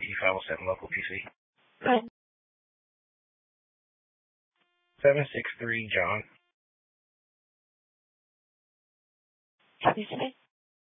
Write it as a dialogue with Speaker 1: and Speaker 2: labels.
Speaker 1: E507 local PC.
Speaker 2: Go ahead.
Speaker 1: 763 John.
Speaker 2: Happy today?